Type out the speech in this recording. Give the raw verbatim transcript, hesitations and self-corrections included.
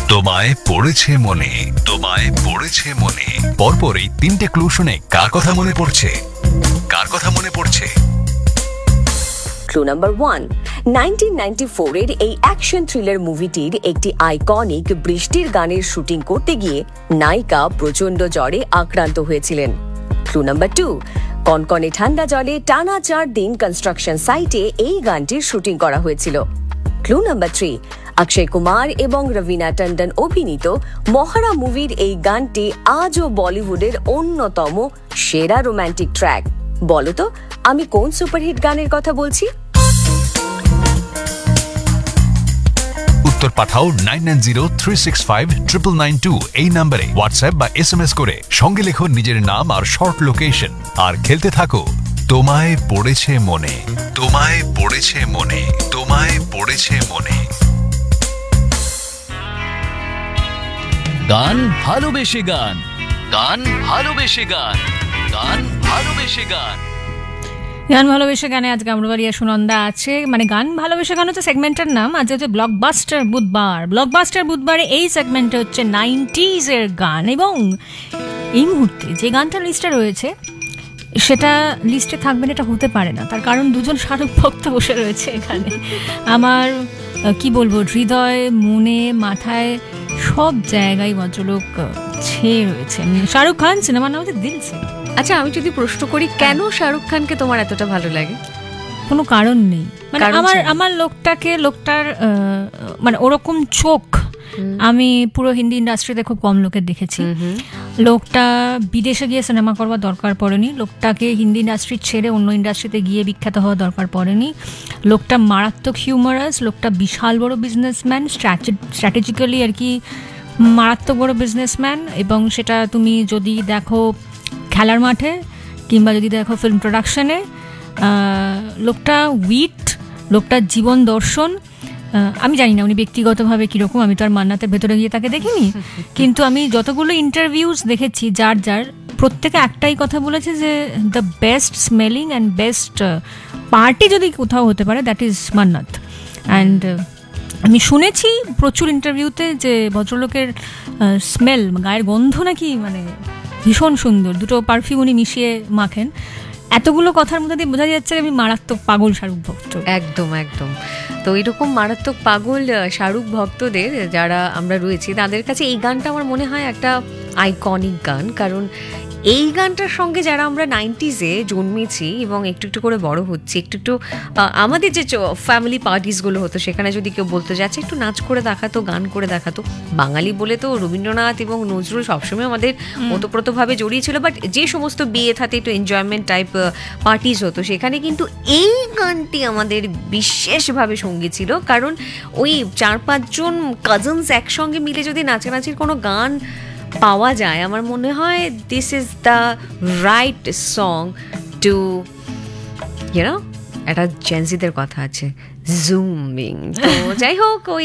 তোমায় পড়েছে মনে, তোমায় পড়েছে মনে। পরপর এই তিনটে ক্লু শুনে কার কথা মনে পড়ছে? কার কথা মনে পড়ছে? Clue number one, nineteen ninety four এর এই অ্যাকশন থ্রিলার মুভিটির একটি আইকনিক বৃষ্টির গানের শুটিং করতে গিয়ে নায়িকা প্রচন্ড জ্বরে আক্রান্ত হয়েছিলেন। ক্লু নাম্বার টু, কনকনে ঠান্ডা জলে টানা চার দিন কনস্ট্রাকশন সাইটে এই গানটির শুটিং করা হয়েছিল। Clue number three, Akshay Kumar এবং রবিনা টন্ডন অভিনীত মহারা মুভির এই গানটি আজও বলিউডের অন্যতম সেরা রোমান্টিক ট্র্যাক। বলো তো আমি কোন সুপারহিট গানের কথা বলছি? উত্তর পাঠাও nine nine zero three six five triple nine two এই নম্বরে হোয়াটসঅ্যাপ বা এস এম এস করে। সঙ্গে লেখো নিজের নাম আর শর্ট লোকেশন, আর খেলতে থাকো তোমায় পড়েছে মনে, তোমায় পড়েছে মনে, তোমায় পড়েছে মনে। গান ভালোবেসে গান, গান ভালোবেসে গান, গান ভালোবেসে গান। গান ভালোবেসে গানে আজকে আমরবাড়িয়া সুনন্দা আছে। মানে গান ভালোবেসে গান হচ্ছে সেগমেন্টের নাম। আজ হচ্ছে ব্লকবাস্টার বুধবার। ব্লকবাস্টার বুধবারে এই সেগমেন্টে হচ্ছে নাইনটিজ এর গান, এবং এই মুহূর্তে যে গানটা লিস্টে রয়েছে সেটা লিস্টে থাকবে না, এটা হতে পারে না। তার কারণ দুজন শাহরুখ ভক্ত বসে রয়েছে এখানে। আমার কি বলবো, হৃদয়, মনে, মাথায় সব জায়গায় ভদ্রলোক ছেয়ে রয়েছে। শাহরুখ খান, সিনেমার নাম হচ্ছে দিল সে। আচ্ছা, আমি যদি প্রশ্ন করি কেন শাহরুখ খানকে তোমার এতটা ভালো লাগে? কোনো কারণ নেই, মানে আমার আমার লোকটাকে লোকটার মানে ওরকম চোখ আমি পুরো হিন্দি ইন্ডাস্ট্রিতে খুব কম লোকের দেখেছি। লোকটা বিদেশে গিয়ে সিনেমা করবার দরকার পড়েনি, লোকটাকে হিন্দি ইন্ডাস্ট্রি ছেড়ে অন্য ইন্ডাস্ট্রিতে গিয়ে বিখ্যাত হওয়ার দরকার পড়েনি। লোকটা মারাত্মক হিউমারাস, লোকটা বিশাল বড় বিজনেসম্যান, স্ট্র্যাটেজিক্যালি আর কি মারাত্মক বড় বিজনেসম্যান। এবং সেটা তুমি যদি দেখো খেলার মাঠে কিংবা যদি দেখো ফিল্ম প্রোডাকশনে, লোকটা উইট, লোকটার জীবন দর্শন। আমি জানি না উনি ব্যক্তিগতভাবে কীরকম, আমি তো আর মান্নাতের ভেতরে গিয়ে তাকে দেখিনি, কিন্তু আমি যতগুলো ইন্টারভিউজ দেখেছি যার যার প্রত্যেকে একটাই কথা বলেছে যে the best smelling and best party যদি কোথাও হতে পারে দ্যাট ইজ মান্নাত। অ্যান্ড আমি শুনেছি প্রচুর ইন্টারভিউতে যে ভদ্রলোকের স্মেল, গায়ের গন্ধ নাকি মানে ভীষণ সুন্দর, দুটো পারফিউম উনি মিশিয়ে মাখেন। এতগুলো কথার মধ্যে দিয়ে বোঝা যাচ্ছে আমি মারাত্মক পাগল শাহরুখ ভক্ত। একদম একদম। তো এরকম মারাত্মক পাগল শাহরুখ ভক্তদের যারা আমরা রয়েছি তাদের কাছে এই গানটা আমার মনে হয় একটা আইকনিক গান। কারণ এই গানটার সঙ্গে যারা আমরা নাইনটিজে জন্মেছি এবং একটু একটু করে বড় হচ্ছি, একটু একটু আমাদের যে ফ্যামিলি পার্টিসগুলো হতো সেখানে যদি কেউ বলতে যাচ্ছে একটু নাচ করে দেখাতো, গান করে দেখাতো, বাঙালি বলে তো রবীন্দ্রনাথ এবং নজরুল সবসময় আমাদের ওতপ্রোতভাবে জড়িয়ে ছিল। বাট যে সমস্ত বিয়ে থাকে একটু এনজয়মেন্ট টাইপ পার্টিস হতো সেখানে কিন্তু এই গানটি আমাদের বিশেষভাবে সঙ্গী ছিল। কারণ ওই চার পাঁচজন কাজিনস একসঙ্গে মিলে যদি নাচানাচির কোনো গান পাওয়া যায়, আমার মনে হয় this is the right song to you know, একটা জেনজিদের কথা আছে জুমিং। তো যাই হোক, ওই